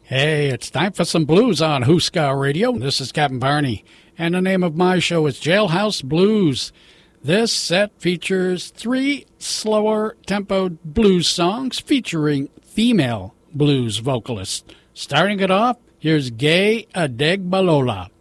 Hey, it's time for some blues on Huska Radio. This is Captain Barney, and the name of my show is Jailhouse Blues. This set features 3 slower tempoed blues songs featuring female blues vocalists. Starting it off, here's Gay Adegbalola.